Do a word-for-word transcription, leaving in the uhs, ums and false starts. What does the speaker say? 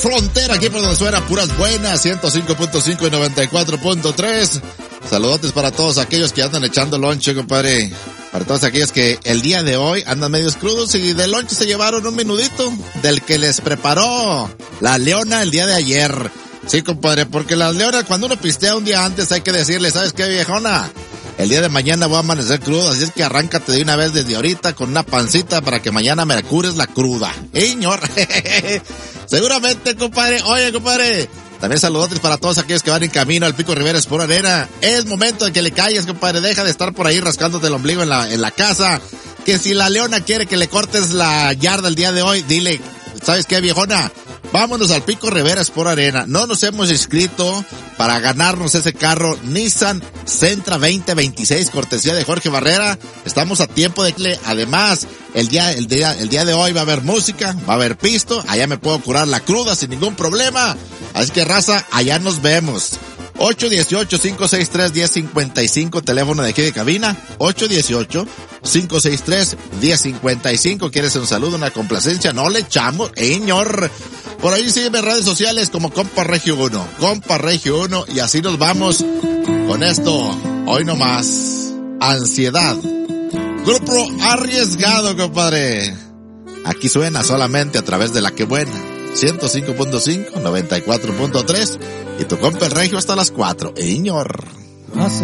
Frontera, aquí por donde suena puras buenas, ciento cinco punto cinco y noventa y cuatro punto tres. Saludotes para todos aquellos que andan echando lonche, compadre. Para todos aquellos que el día de hoy andan medios crudos y de lonche se llevaron un minudito del que les preparó la Leona el día de ayer. Sí, compadre, porque las leonas, cuando uno pistea un día antes, hay que decirle, ¿sabes qué, viejona? El día de mañana voy a amanecer crudo, así es que arráncate de una vez desde ahorita con una pancita para que mañana me cures la cruda. ¡Eh, señor! Seguramente, compadre. Oye, compadre, también saludotes para todos aquellos que van en camino al Pico Rivera Sport Arena. Es momento de que le calles, compadre. Deja de estar por ahí rascándote el ombligo en la, en la casa. Que si la leona quiere que le cortes la yarda el día de hoy, dile, ¿sabes qué, viejona? Vámonos al Pico Rivera Sport Arena. No nos hemos inscrito para ganarnos ese carro Nissan Sentra veinte veintiséis, cortesía de Jorge Barrera. Estamos a tiempo de que, además, el día, el día, el día de hoy va a haber música, va a haber pisto. Allá me puedo curar la cruda sin ningún problema. Así que, raza, allá nos vemos. ocho uno ocho, cinco seis tres, uno cero cinco cinco, teléfono de aquí de cabina. ocho uno ocho, cinco seis tres, uno cero cinco cinco. ¿Quieres un saludo, una complacencia? No le echamos, eh, señor. Por ahí sígueme en redes sociales como Compa Regio uno, Compa Regio uno, y así nos vamos con esto. Hoy nomás, Ansiedad. Grupo arriesgado, compadre. Aquí suena solamente a través de La Que Buena, ciento cinco punto cinco, noventa y cuatro punto tres, y tu compa el Regio hasta las cuatro, eh, señor.